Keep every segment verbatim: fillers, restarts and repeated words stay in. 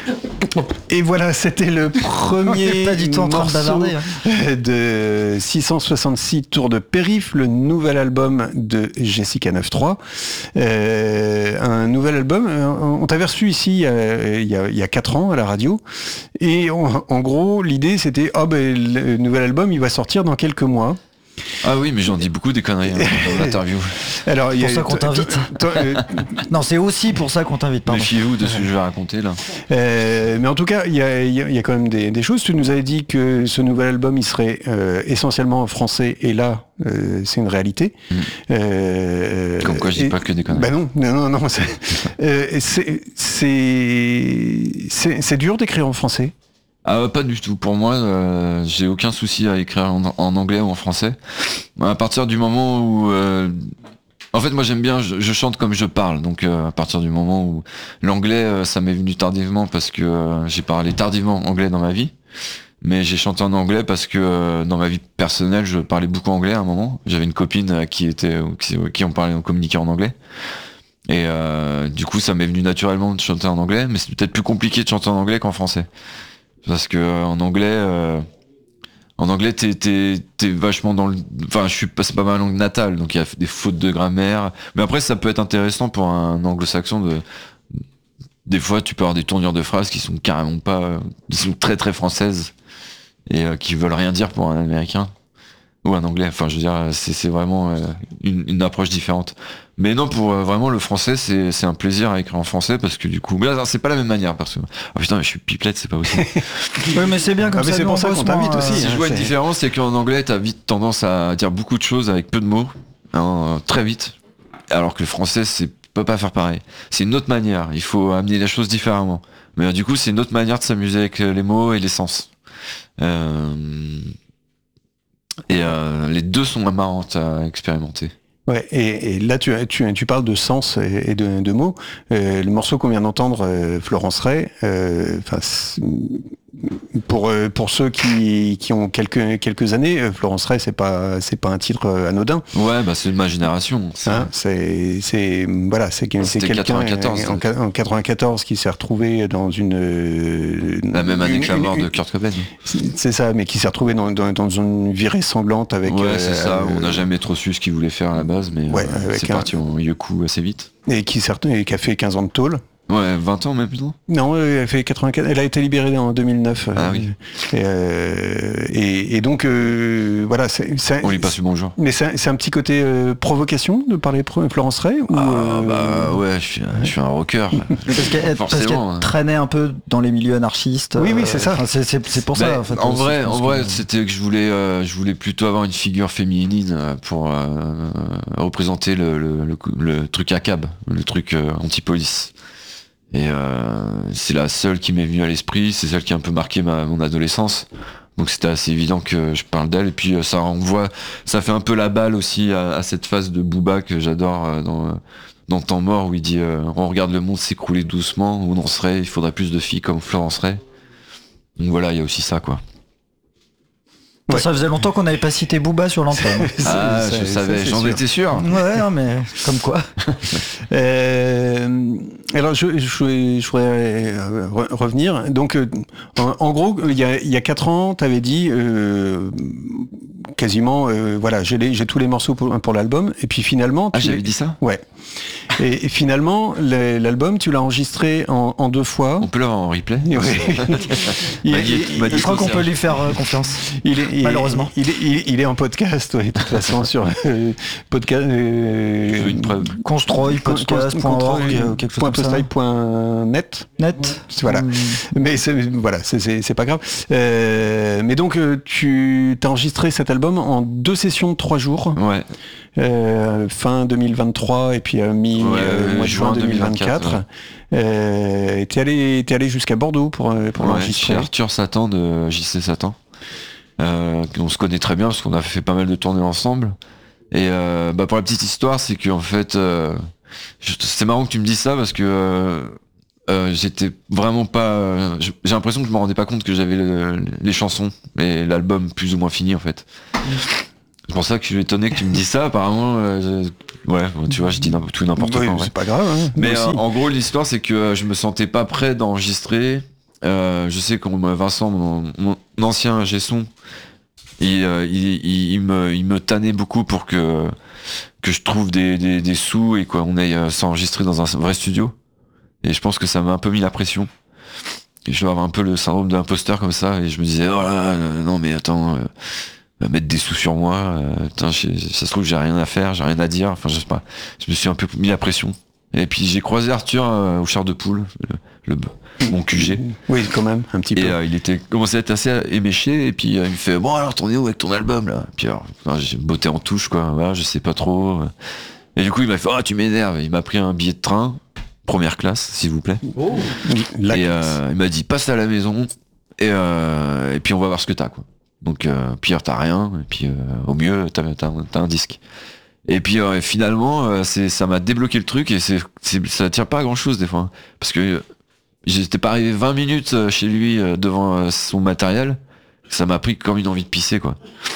Et voilà, c'était le premier pas du tout en train de morceau bavarder, de six cent soixante-six Tours de Périph', le nouvel album de Jessica neuf trois. Euh, un nouvel album, on t'avait reçu ici il y a, il y a, il y a quatre ans à la radio, et en, en gros, l'idée c'était, oh ben, le nouvel album, il va sortir dans quelques mois. Ah oui, mais j'en dis beaucoup des conneries hein, dans l'interview. Alors, C'est pour ça qu'on t'invite. euh, Non, c'est aussi pour ça qu'on t'invite, pardon. Méfiez-vous de ce que je vais raconter là. Euh, mais en tout cas, il y a, y a- y a quand même des, des choses. Tu nous avais dit que ce nouvel album, il serait euh, essentiellement en français, et là, euh, c'est une réalité. Mm. Euh, Comme quoi, je dis et- pas que des conneries. Bah non, non, non, non. C'est, euh, c'est, c'est, c'est, c'est dur d'écrire en français. Ah pas du tout. Pour moi, euh, j'ai aucun souci à écrire en, en anglais ou en français. À partir du moment où, euh, en fait, moi j'aime bien, je, je chante comme je parle. Donc euh, à partir du moment où l'anglais, euh, ça m'est venu tardivement parce que euh, j'ai parlé tardivement anglais dans ma vie. Mais j'ai chanté en anglais parce que euh, dans ma vie personnelle, je parlais beaucoup anglais à un moment. J'avais une copine euh, qui était, qui, qui on parlait, on communiquait en anglais. Et euh, du coup, ça m'est venu naturellement de chanter en anglais. Mais c'est peut-être plus compliqué de chanter en anglais qu'en français. Parce que euh, en anglais, euh, en anglais, t'es, t'es, t'es vachement dans le, enfin, je suis pas, c'est pas ma langue natale, donc il y a des fautes de grammaire. Mais après, ça peut être intéressant pour un anglo-saxon de, des fois, tu peux avoir des tournures de phrases qui sont carrément pas, qui sont très très françaises et euh, qui veulent rien dire pour un américain ou un anglais. Enfin, je veux dire, c'est, c'est vraiment euh, une, une approche différente. Mais non, pour euh, vraiment le français, c'est, c'est un plaisir à écrire en français parce que du coup, mais là, c'est pas la même manière parce que, oh putain, mais je suis pipelette, c'est pas possible. Oui, mais c'est bien comme Ah, mais ça. c'est nous, pour on ça bosse qu'on t'invite moins, aussi, euh, Si hein, je vois une c'est- différence, c'est qu'en anglais, t'as vite tendance à dire beaucoup de choses avec peu de mots, hein, très vite. Alors que le français, c'est peut pas faire pareil. C'est une autre manière. Il faut amener les choses différemment. Mais euh, du coup, c'est une autre manière de s'amuser avec euh, les mots et les sens. Euh... Et euh, les deux sont marrantes à expérimenter. Ouais, et, et là tu, tu, tu parles de sens et, et de, de mots. Euh, le morceau qu'on vient d'entendre, euh, Florence Ray, euh, enfin, c'est- pour euh, pour ceux qui, qui ont quelques quelques années, euh, Florence Ray, c'est pas c'est pas un titre euh, anodin. Ouais, bah c'est de ma génération. C'est- Hein, c'est c'est voilà, c'est que- c'est C'était quelqu'un quatre-vingt-quatorze, en, en quatre-vingt-quatorze qui s'est retrouvé dans une euh, la même année une- que la une- mort de une- Kurt Cobain. c'est ça, mais qui s'est retrouvé dans, dans, dans une virée sanglante avec Ouais, euh, c'est ça. euh, On n'a jamais trop su ce qu'il voulait faire à la base, mais Ouais, euh, avec c'est un- parti en yoku assez vite. et qui s'est et qui a fait quinze ans de tôle. Ouais, vingt ans même plutôt. Non, elle a fait quatre-vingt-quatre. Elle a été libérée en deux mille neuf. Ah euh, oui. Et, euh, et, et donc euh, voilà, c'est, c'est- On lui passe le bonjour. mais c'est, un- c'est un petit côté euh, provocation de parler pro- Florence Ray ou, Ah euh, bah ouais, je suis, un- je suis un rocker. Parce qu'elle, parce Forcément, qu'elle hein. traînait un peu dans les milieux anarchistes. Oui, oui, euh, c'est ça. enfin, c'est, c'est, c'est pour Ben, ça. En, fait, en aussi, vrai, je pense en vrai, que- c'était que je voulais, euh, je voulais plutôt avoir une figure féminine euh, pour euh, représenter le, le, le, le truc à cab, le truc euh, anti-police. Et euh, c'est la seule qui m'est venue à l'esprit, c'est celle qui a un peu marqué ma, mon adolescence. Donc c'était assez évident que je parle d'elle. Et puis euh, ça renvoie, ça fait un peu la balle aussi à, à cette phase de Booba que j'adore euh, dans, euh, dans Temps mort où il dit euh, on regarde le monde s'écrouler doucement, où on en serait, il faudrait plus de filles comme Florence Ray. Donc voilà, il y a aussi ça quoi. Ça, ça faisait longtemps qu'on n'avait pas cité Booba sur l'antenne. Ah, ça- je ça, savais, c'est j'en sûr. étais sûr. Ouais, non, mais comme quoi. Euh, alors je, je, voulais- je voudrais euh, re- revenir. Donc euh, en, en gros, il y a, il y a quatre ans, tu avais dit euh, quasiment, euh, voilà, j'ai, les, j'ai tous les morceaux pour, pour l'album. Et puis finalement, Ah, tu j'avais les- dit ça. Ouais. Et, et finalement, le- l'album, tu l'as enregistré en, en deux fois. On peut l'avoir en replay. Oui. il, M'a dit- il- m'a dit Je crois tout qu'on ça. peut lui faire euh, confiance. il est, il- Malheureusement. il est, il est, il est en podcast, ouais, de toute façon, sur euh, podcast. Je veux une preuve. Constroy, podcast point org, euh, quelque chose point comme ça. postlive point net. Net. Voilà. Hum, Mais c'est, voilà, c'est, c'est, c'est pas grave. Euh, mais donc, euh, tu as enregistré cet album en deux sessions de trois jours, Ouais. euh, fin deux mille vingt-trois et puis euh, mi Ouais, euh, mois de juin juin deux mille vingt-quatre. deux mille vingt-quatre, Euh, t'es allé, t'es allé jusqu'à Bordeaux pour, euh, pour Ouais, l'enregistrer. chez Arthur Satan de J C Satan. Euh, on se connaît très bien parce qu'on a fait pas mal de tournées ensemble. Et euh, bah pour la petite histoire, c'est que en fait, euh, je- c'est marrant que tu me dises ça parce que euh, euh, j'étais vraiment pas. euh, j'ai j'ai l'impression que je me rendais pas compte que j'avais le- les chansons et l'album plus ou moins fini en fait. C'est pour ça que je suis étonné que tu me dises ça. Apparemment, euh, je- ouais, bon, tu vois, je dis n'importe- tout et n'importe Oui, quoi. en vrai. c'est pas grave. Hein, Mais moi euh, aussi. en gros, l'histoire, c'est que euh, je me sentais pas prêt d'enregistrer Euh, je sais que Vincent, mon, mon ancien ingé son, il, euh, il, il, il, me, il me tannait beaucoup pour que, que je trouve des, des, des sous et qu'on aille euh, s'enregistrer dans un vrai studio. Et je pense que ça m'a un peu mis la pression. Et je dois avoir un peu le syndrome de l'imposteur comme ça. Et je me disais, oh là, euh, non mais attends, euh, mettre des sous sur moi. Euh, putain, je, ça se trouve j'ai rien à faire, j'ai rien à dire. Enfin je sais pas. Je me suis un peu mis la pression. Et puis j'ai croisé Arthur euh, au Char de Poule, le, le, mon Q G. Oui, quand même, un petit peu. Et euh, il était commençait à être assez éméché. Et puis euh, il me fait, bon alors t'en es où avec ton album là? Puis alors, enfin, j'ai botté en touche quoi. Voilà, je sais pas trop. Et du coup il m'a fait, oh tu m'énerves. Il m'a pris un billet de train. Première classe, s'il vous plaît. Oh, la et euh, il m'a dit passe à la maison et, euh, et puis on va voir ce que t'as quoi. Donc euh, pire t'as rien et puis euh, au mieux t'as, t'as, t'as un disque. Et puis euh, finalement euh, c'est ça m'a débloqué le truc et c'est, c'est ça tient pas à grand chose des fois parce que euh, j'étais pas arrivé vingt minutes chez lui euh, devant euh, son matériel, ça m'a pris comme une envie de pisser quoi.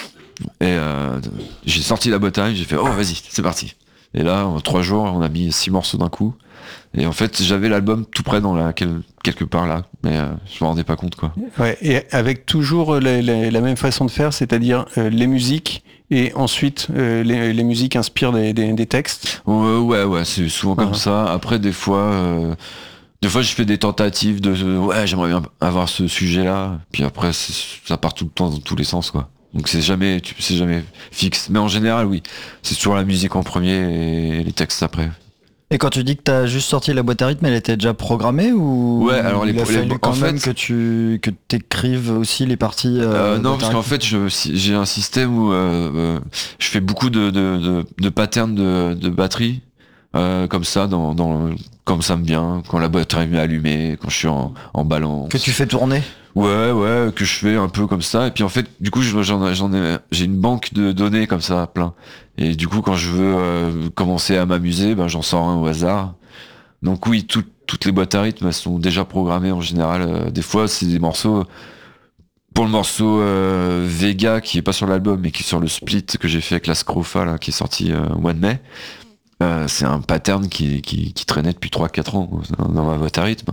Et euh, j'ai sorti la boîte à rythme, j'ai fait oh vas-y c'est parti. Et là en trois jours on a mis six morceaux d'un coup. Et en fait, j'avais l'album tout près dans la quelque part là, mais euh, je me rendais pas compte quoi. Ouais, et avec toujours la, la, la même façon de faire, c'est-à-dire euh, les musiques et ensuite euh, les, les musiques inspirent des, des, des textes. Ouais, ouais, ouais, c'est souvent comme uh-huh. ça. Après, des fois, euh, des fois, je fais des tentatives de, ouais, j'aimerais bien avoir ce sujet-là. Puis après, ça part tout le temps dans tous les sens quoi. Donc c'est jamais, c'est jamais fixe. Mais en général, oui, c'est toujours la musique en premier et les textes après. Et quand tu dis que t'as juste sorti la boîte à rythme, elle était déjà programmée ou ouais, alors il les, a fallu les, quand en même fait, que tu que t'écrives aussi les parties euh, euh, non, parce qu'en fait, je, j'ai un système où euh, euh, je fais beaucoup de de, de, de patterns de, de batterie euh, comme ça, dans, dans comme ça me vient, quand la boîte à rythme est allumée, quand je suis en, en balance. Que tu fais tourner. Ouais, ouais, que je fais un peu comme ça. Et puis en fait, du coup, j'en, j'en ai, j'ai une banque de données comme ça, plein. Et du coup, quand je veux euh, commencer à m'amuser, ben j'en sors un au hasard. Donc oui, tout, toutes les boîtes à rythme, elles sont déjà programmées en général. Euh, des fois, c'est des morceaux. Pour le morceau euh, Vega, qui est pas sur l'album, mais qui est sur le split que j'ai fait avec la Scrofa, là, qui est sorti euh, au mois de mai. Euh, c'est un pattern qui, qui, qui traînait depuis trois quatre ans dans ma boîte à rythme.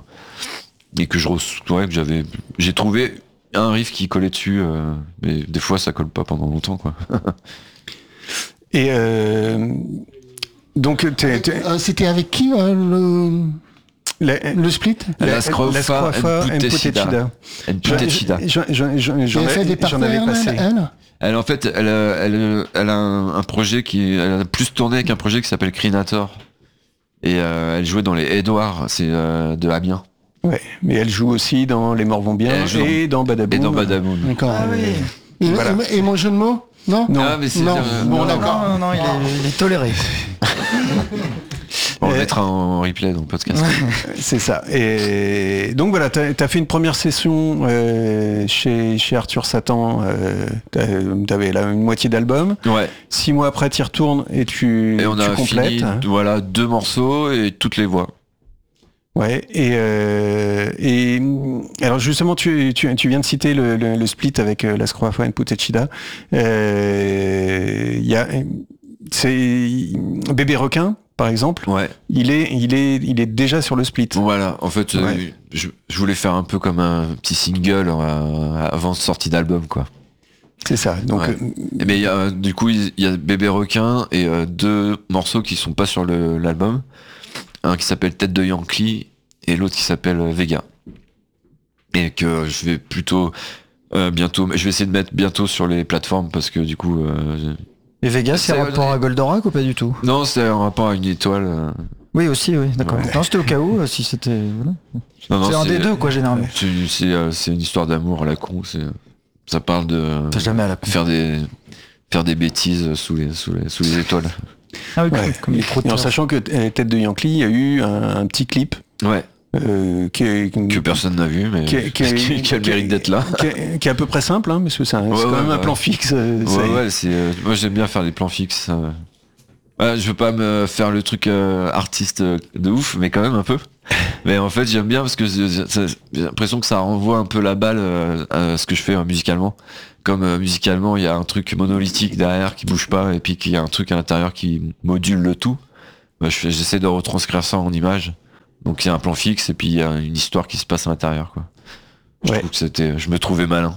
Et que je ouais, que j'avais j'ai trouvé un riff qui collait dessus euh, mais des fois ça colle pas pendant longtemps quoi. Et euh, donc t'es, t'es... Euh, c'était avec qui euh, le la, le split la Scrofa and Putechida. J'en avais passé. Elle, elle en fait elle, elle, elle a un, un projet qui elle a plus tourné avec un projet qui s'appelle Crinator et euh, elle jouait dans les Edouards, c'est euh, de Amiens. Ouais, mais elle joue aussi dans Les Morts vont bien et dans Badaboum. Et dans Badaboum. D'accord. Ah, oui. Et, voilà. et, et mon jeu de mots Non. Non, ah, mais c'est non. Euh, bon, non, d'accord. Non, non, il est, il est toléré. On le mettra en replay dans le podcast. C'est ça. Et donc voilà, t'as, t'as fait une première session euh, chez, chez Arthur Satan. Euh, t'avais là une moitié d'album. Ouais. Six mois après, t'y retournes et tu, et on tu a complètes. fini, voilà, deux morceaux et toutes les voix. Ouais, et, euh, et alors justement, tu, tu, tu viens de citer le, le, le split avec euh, la Scrofa and Putechida. Il euh, y a, c'est Bébé Requin, par exemple. Ouais. Il est, il est, il est déjà sur le split. Voilà. En fait, ouais. euh, je, je voulais faire un peu comme un petit single euh, avant sortie d'album, quoi. C'est ça. Donc, ouais. euh, mais y a, du coup, il y a Bébé Requin et euh, deux morceaux qui sont pas sur le, l'album. Un qui s'appelle Tête de Yankee et l'autre qui s'appelle Vega. Et que je vais plutôt euh, bientôt, je vais essayer de mettre bientôt sur les plateformes parce que du coup. Euh, et Vega, c'est un rapport à Goldorak ou pas du tout? Non, c'est un rapport à une étoile. Euh... Oui, aussi, oui, d'accord. Ouais. Non, c'était au cas où, si c'était. Voilà. Non, non, c'est, c'est un des deux, quoi, généralement. C'est, c'est, euh, c'est une histoire d'amour à la con. C'est, ça parle de T'as jamais à la con. faire des faire des bêtises sous les sous les sous les étoiles. Ah oui, ouais. Comme les et en sachant que Tête de Yankee, il y a eu un, un petit clip. Ouais. Euh, qui est, que personne n'a vu, mais qui, est, qui, est, qui a le mérite d'être là. Qui est, qui est à peu près simple, hein, parce que c'est, un, ouais, c'est quand ouais, même ouais. un plan fixe. Ouais, ouais, c'est, euh, moi j'aime bien faire des plans fixes. Euh. Ouais, je veux pas me faire le truc euh, artiste de ouf, mais quand même un peu. Mais en fait, j'aime bien parce que c'est, c'est, j'ai l'impression que ça renvoie un peu la balle euh, à ce que je fais euh, musicalement. Comme euh, musicalement, il y a un truc monolithique derrière qui bouge pas, et puis qu'il y a un truc à l'intérieur qui module le tout. Bah, je fais, j'essaie de retranscrire ça en image. Donc il y a un plan fixe et puis il y a une histoire qui se passe à l'intérieur, quoi. Je, Ouais. trouve que c'était, je me trouvais malin.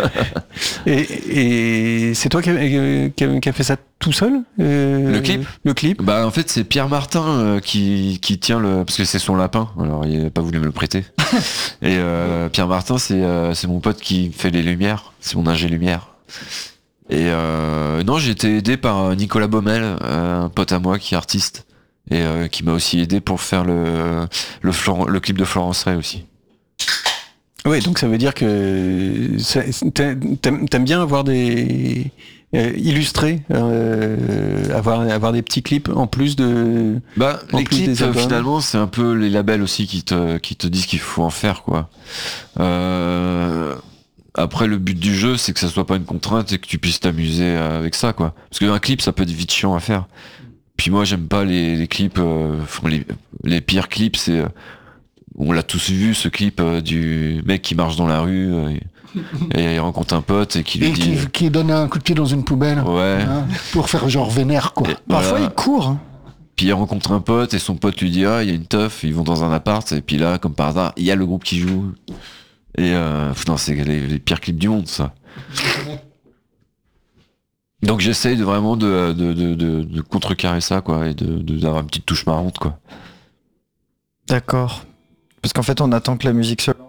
Et, et c'est toi qui a, qui, a, qui a fait ça tout seul euh, Le clip Le clip Bah en fait c'est Pierre Martin euh, qui, qui tient le... Parce que c'est son lapin, alors il n'a pas voulu me le prêter. Et euh, Pierre Martin c'est, euh, c'est mon pote qui fait les lumières, c'est mon ingé lumière. Et euh, non, j'ai été aidé par Nicolas Baumel, un pote à moi qui est artiste, et euh, qui m'a aussi aidé pour faire le, le, Flor- le clip de Florence Ray aussi. Ouais, donc ça veut dire que ça- t'aimes, t'aimes bien avoir des euh, illustrés, euh, avoir avoir des petits clips en plus de. Bah En les plus clips des albums. finalement c'est un peu les labels aussi qui te qui te disent qu'il faut en faire, quoi. Euh, après le but du jeu c'est que ça soit pas une contrainte et que tu puisses t'amuser avec ça, quoi. Parce qu'un clip ça peut être vite chiant à faire. Puis moi j'aime pas les, les clips, euh, les, les pires clips c'est euh, on l'a tous vu, ce clip euh, du mec qui marche dans la rue euh, et, et il rencontre un pote et qui lui Et dit qui, qui donne un coup de pied dans une poubelle. ouais. Hein, pour faire genre vénère, quoi. Et Parfois voilà. il court. hein. Puis il rencontre un pote et son pote lui dit ah il y a une teuf, ils vont dans un appart et puis là comme par hasard il y a le groupe qui joue et euh, putain c'est les, les pires clips du monde ça. Donc j'essaye de vraiment de, de, de, de, de contrecarrer ça, quoi, et de, de d'avoir une petite touche marrante, quoi. D'accord. Parce qu'en fait on attend que la musique se lance